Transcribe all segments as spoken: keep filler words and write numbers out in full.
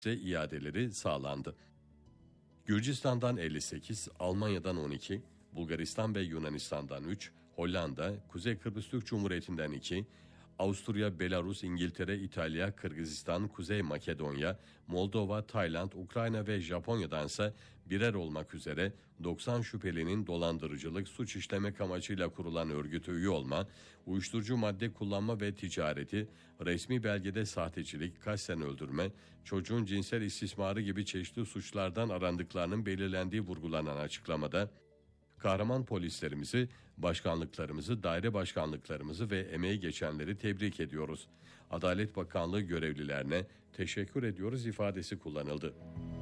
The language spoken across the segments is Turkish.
iadeleri sağlandı. Gürcistan'dan elli sekiz, Almanya'dan on iki, Bulgaristan ve Yunanistan'dan üç, Hollanda, Kuzey Kıbrıs Türk Cumhuriyeti'nden iki, Avusturya, Belarus, İngiltere, İtalya, Kırgızistan, Kuzey Makedonya, Moldova, Tayland, Ukrayna ve Japonya'dansa birer olmak üzere doksan şüphelinin dolandırıcılık, suç işlemek amacıyla kurulan örgüte üye olma, uyuşturucu madde kullanma ve ticareti, resmi belgede sahtecilik, kasten öldürme, çocuğun cinsel istismarı gibi çeşitli suçlardan arandıklarının belirlendiği vurgulanan açıklamada, kahraman polislerimizi, başkanlıklarımızı, daire başkanlıklarımızı ve emeği geçenleri tebrik ediyoruz. Adalet Bakanlığı görevlilerine teşekkür ediyoruz ifadesi kullanıldı.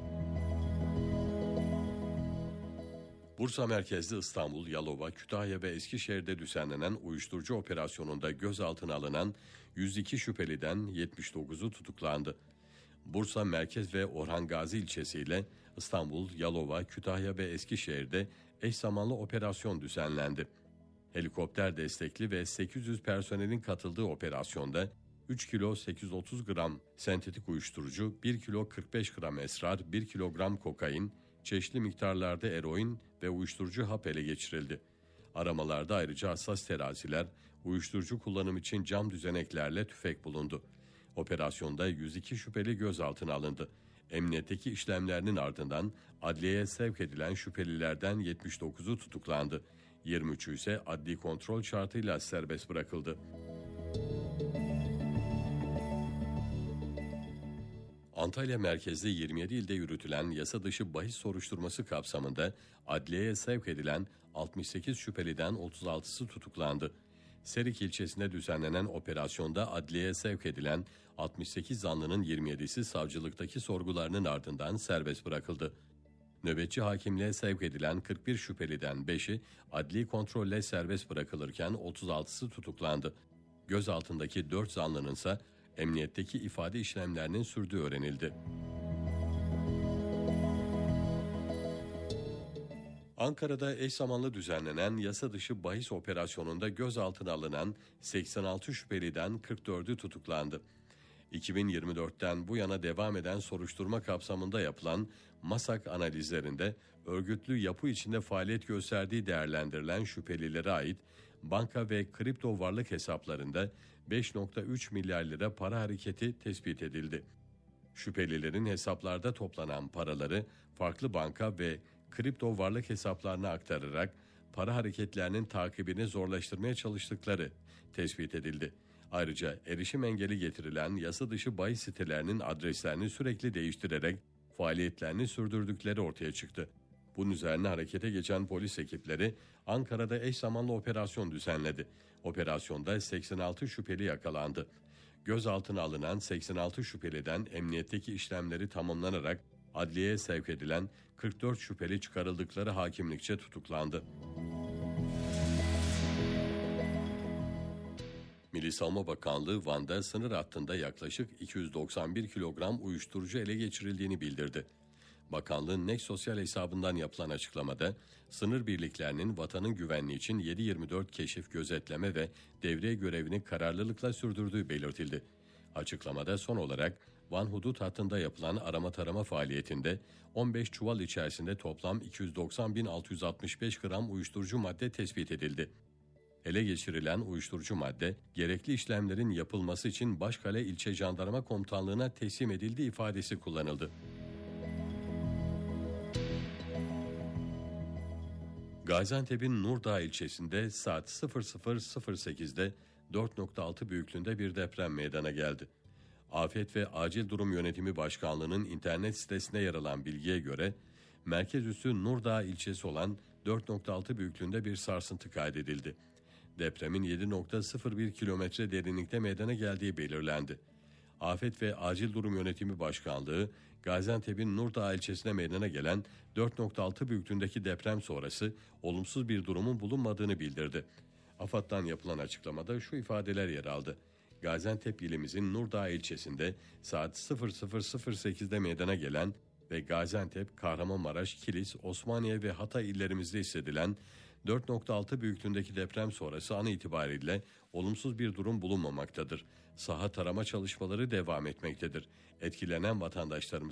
Bursa merkezli İstanbul, Yalova, Kütahya ve Eskişehir'de düzenlenen uyuşturucu operasyonunda gözaltına alınan yüz iki şüpheliden yetmiş dokuzu tutuklandı. Bursa Merkez ve Orhan Gazi ilçesiyle İstanbul, Yalova, Kütahya ve Eskişehir'de eş zamanlı operasyon düzenlendi. Helikopter destekli ve sekiz yüz personelin katıldığı operasyonda üç kilo sekiz yüz otuz gram sentetik uyuşturucu, bir kilo kırk beş gram esrar, bir kilogram kokain, çeşitli miktarlarda eroin ve uyuşturucu hap ele geçirildi. Aramalarda ayrıca hassas teraziler, uyuşturucu kullanım için cam düzeneklerle tüfek bulundu. Operasyonda yüz iki şüpheli gözaltına alındı. Emniyetteki işlemlerinin ardından adliyeye sevk edilen şüphelilerden yetmiş dokuzu tutuklandı. yirmi üçü ise adli kontrol şartıyla serbest bırakıldı. Antalya merkezli yirmi yedi ilde yürütülen yasa dışı bahis soruşturması kapsamında adliyeye sevk edilen altmış sekiz şüpheliden otuz altısı tutuklandı. Serik ilçesinde düzenlenen operasyonda adliyeye sevk edilen altmış sekiz zanlının yirmi yedisi savcılıktaki sorgularının ardından serbest bırakıldı. Nöbetçi hakimliğe sevk edilen kırk bir şüpheliden beşi adli kontrolle serbest bırakılırken otuz altısı tutuklandı. Gözaltındaki dört zanlının ise emniyetteki ifade işlemlerinin sürdüğü öğrenildi. Ankara'da eş zamanlı düzenlenen yasa dışı bahis operasyonunda gözaltına alınan seksen altı şüpheliden kırk dördü tutuklandı. iki bin yirmi dörtten bu yana devam eden soruşturma kapsamında yapılan MASAK analizlerinde örgütlü yapı içinde faaliyet gösterdiği değerlendirilen şüphelilere ait banka ve kripto varlık hesaplarında beş virgül üç milyar lira para hareketi tespit edildi. Şüphelilerin hesaplarda toplanan paraları farklı banka ve kripto varlık hesaplarına aktararak para hareketlerinin takibini zorlaştırmaya çalıştıkları tespit edildi. Ayrıca erişim engeli getirilen yasa dışı bahis sitelerinin adreslerini sürekli değiştirerek faaliyetlerini sürdürdükleri ortaya çıktı. Bunun üzerine harekete geçen polis ekipleri Ankara'da eş zamanlı operasyon düzenledi. Operasyonda seksen altı şüpheli yakalandı. Gözaltına alınan seksen altı şüpheliden emniyetteki işlemleri tamamlanarak adliyeye sevk edilen kırk dört şüpheli çıkarıldıkları hakimlikçe tutuklandı. Milli Savunma Bakanlığı Van'da sınır hattında yaklaşık iki yüz doksan bir kilogram uyuşturucu ele geçirildiğini bildirdi. Bakanlığın Net Sosyal hesabından yapılan açıklamada, sınır birliklerinin vatanın güvenliği için yedi yirmi dört keşif, gözetleme ve devriye görevini kararlılıkla sürdürdüğü belirtildi. Açıklamada son olarak Van hudut hattında yapılan arama tarama faaliyetinde on beş çuval içerisinde toplam iki yüz doksan bin altı yüz altmış beş gram uyuşturucu madde tespit edildi. Ele geçirilen uyuşturucu madde, gerekli işlemlerin yapılması için Başkale İlçe Jandarma Komutanlığı'na teslim edildiği ifadesi kullanıldı. Gaziantep'in Nurdağ ilçesinde saat sıfır sıfır sıfır sekizde dört virgül altı büyüklüğünde bir deprem meydana geldi. Afet ve Acil Durum Yönetimi Başkanlığı'nın internet sitesinde yer alan bilgiye göre, merkez üssü Nurdağ ilçesi olan dört virgül altı büyüklüğünde bir sarsıntı kaydedildi. Depremin yedi virgül sıfır bir kilometre derinlikte meydana geldiği belirlendi. Afet ve Acil Durum Yönetimi Başkanlığı, Gaziantep'in Nurdağ ilçesine meydana gelen dört virgül altı büyüklüğündeki deprem sonrası olumsuz bir durumun bulunmadığını bildirdi. AFAD'dan yapılan açıklamada şu ifadeler yer aldı. Gaziantep ilimizin Nurdağ ilçesinde saat sıfır sıfır sıfır sekizde meydana gelen ve Gaziantep, Kahramanmaraş, Kilis, Osmaniye ve Hatay illerimizde hissedilen dört virgül altı büyüklüğündeki deprem sonrası an itibariyle olumsuz bir durum bulunmamaktadır. Saha tarama çalışmaları devam etmektedir. Etkilenen vatandaşlarımız